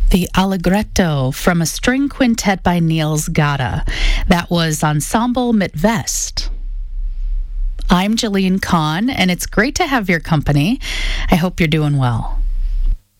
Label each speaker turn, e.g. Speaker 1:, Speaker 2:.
Speaker 1: The Allegretto from a string quintet by Niels Gade. That was Ensemble mit West. I'm Jalene Kahn, and it's great to have your company. I hope you're doing well.